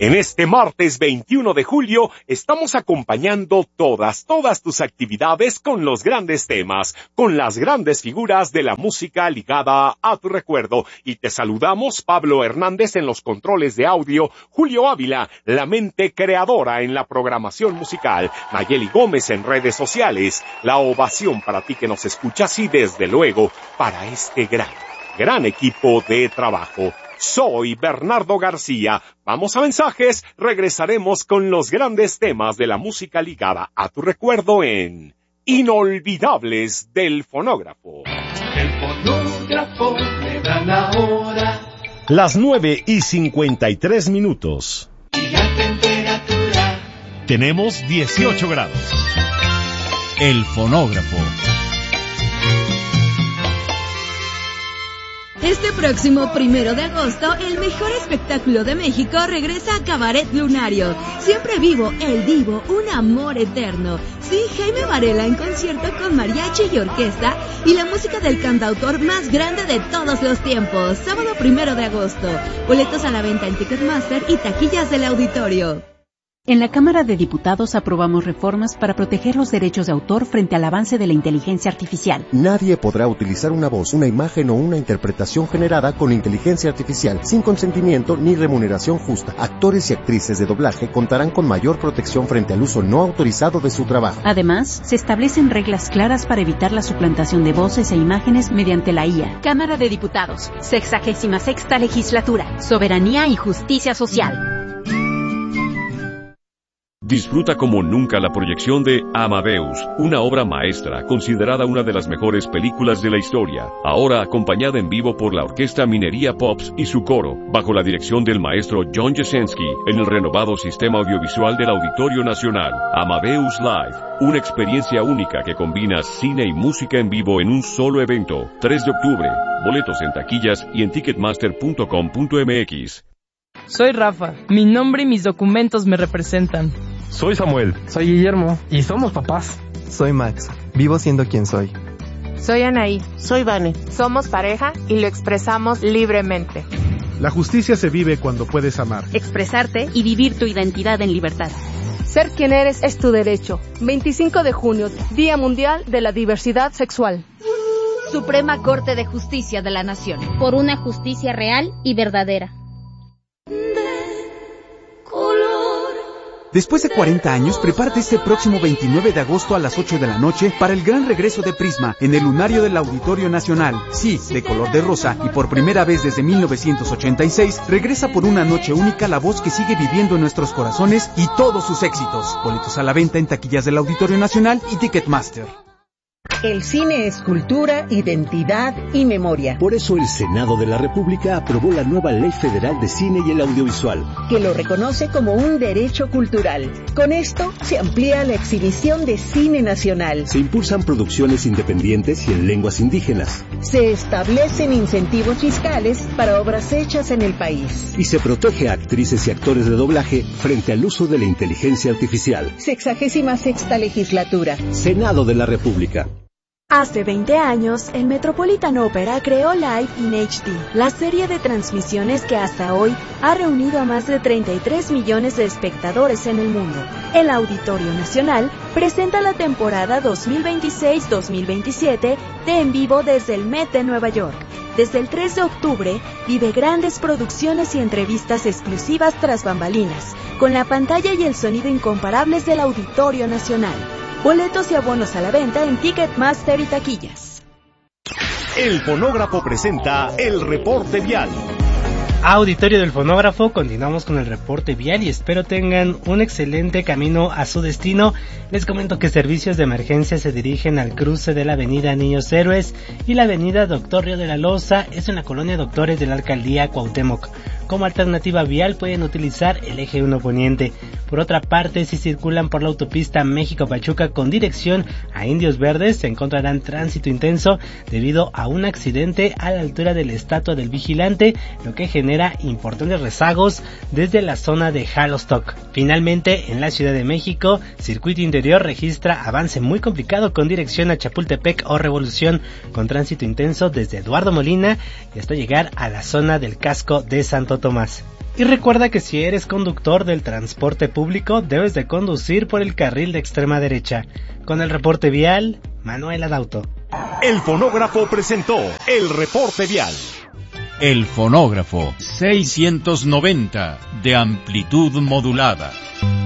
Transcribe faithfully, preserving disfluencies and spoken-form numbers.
En este martes veintiuno de julio estamos acompañando todas, todas tus actividades con los grandes temas, con las grandes figuras de la música ligada a tu recuerdo. Y te saludamos Pablo Hernández en los controles de audio, Julio Ávila, la mente creadora en la programación musical, Nayeli Gómez en redes sociales, la ovación para ti que nos escuchas y desde luego para este gran, gran equipo de trabajo. Soy Bernardo García. Vamos a mensajes, regresaremos con los grandes temas de la música ligada a tu recuerdo en Inolvidables del Fonógrafo. El fonógrafo me da la hora. Las nueve y cincuenta y tres minutos. Y la temperatura. Tenemos dieciocho grados. El Fonógrafo. Este próximo primero de agosto, el mejor espectáculo de México regresa a Cabaret Lunario. Siempre vivo, el divo, un amor eterno. Sí, Jaime Varela en concierto con mariachi y orquesta y la música del cantautor más grande de todos los tiempos. Sábado primero de agosto. Boletos a la venta en Ticketmaster y taquillas del auditorio. En la Cámara de Diputados aprobamos reformas para proteger los derechos de autor frente al avance de la inteligencia artificial. Nadie podrá utilizar una voz, una imagen o una interpretación generada con inteligencia artificial sin consentimiento ni remuneración justa. Actores y actrices de doblaje contarán con mayor protección frente al uso no autorizado de su trabajo. Además, se establecen reglas claras para evitar la suplantación de voces e imágenes mediante la I A. Cámara de Diputados, sexagésima sexta legislatura, soberanía y justicia social. Disfruta como nunca la proyección de Amadeus, una obra maestra considerada una de las mejores películas de la historia, ahora acompañada en vivo por la Orquesta Minería Pops y su coro, bajo la dirección del maestro John Jasenski, en el renovado sistema audiovisual del Auditorio Nacional. Amadeus Live, una experiencia única que combina cine y música en vivo en un solo evento. tres de octubre, boletos en taquillas y en ticketmaster punto com punto m x. Soy Rafa, mi nombre y mis documentos me representan. Soy Samuel. Soy Guillermo. Y somos papás. Soy Max. Vivo siendo quien soy. Soy Anaí. Soy Vane. Somos pareja y lo expresamos libremente. La justicia se vive cuando puedes amar, expresarte y vivir tu identidad en libertad. Ser quien eres es tu derecho. veinticinco de junio, Día Mundial de la Diversidad Sexual. Suprema Corte de Justicia de la Nación. Por una justicia real y verdadera. Después de cuarenta años, prepárate este próximo veintinueve de agosto a las ocho de la noche para el gran regreso de Prisma en el Lunario del Auditorio Nacional. Sí, de color de rosa y por primera vez desde mil novecientos ochenta y seis, regresa por una noche única la voz que sigue viviendo en nuestros corazones y todos sus éxitos. Boletos a la venta en taquillas del Auditorio Nacional y Ticketmaster. El cine es cultura, identidad y memoria. Por eso el Senado de la República aprobó la nueva Ley Federal de Cine y el Audiovisual, que lo reconoce como un derecho cultural. Con esto se amplía la exhibición de cine nacional. Se impulsan producciones independientes y en lenguas indígenas. Se establecen incentivos fiscales para obras hechas en el país. Y se protege a actrices y actores de doblaje frente al uso de la inteligencia artificial. Sexagésima sexta legislatura. Senado de la República. Hace veinte años, el Metropolitan Opera creó Live in H D, la serie de transmisiones que hasta hoy ha reunido a más de treinta y tres millones de espectadores en el mundo. El Auditorio Nacional presenta la temporada dos mil veintiséis dos mil veintisiete de En Vivo desde el Met de Nueva York. Desde el tres de octubre, vive grandes producciones y entrevistas exclusivas tras bambalinas, con la pantalla y el sonido incomparables del Auditorio Nacional. Boletos y abonos a la venta en Ticketmaster y taquillas. El Fonógrafo presenta el reporte vial. Auditorio del Fonógrafo, continuamos con el reporte vial y espero tengan un excelente camino a su destino. Les comento que servicios de emergencia se dirigen al cruce de la avenida Niños Héroes y la avenida Doctor Río de la Loza, es en la colonia Doctores de la alcaldía Cuauhtémoc. Como alternativa vial pueden utilizar el eje uno poniente. Por otra parte, si circulan por la autopista México-Pachuca con dirección a Indios Verdes, se encontrarán tránsito intenso debido a un accidente a la altura de la estatua del vigilante, lo que genera importantes rezagos desde la zona de Halostock. Finalmente, en la Ciudad de México, Circuito Interior registra avance muy complicado con dirección a Chapultepec o Revolución, con tránsito intenso desde Eduardo Molina y hasta llegar a la zona del casco de Santo Tomás. Y recuerda que si eres conductor del transporte público, debes de conducir por el carril de extrema derecha. Con el reporte vial, Manuel Adauto. El fonógrafo presentó el reporte vial. El fonógrafo seiscientos noventa de amplitud modulada.